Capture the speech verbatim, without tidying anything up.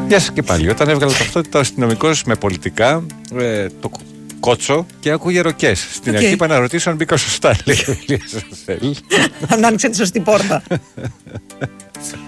Γεια σας και πάλι. Όταν έβγαλε ταυτότητα ο αστυνομικός με πολιτικά, ε, το κότσο και άκουγε ροκές. Στην okay. αρχή είπα να ρωτήσω αν μπήκα σωστά, λέει ο Ηλίας Ασέλ. Αν άνοιξε τη σωστή πόρτα.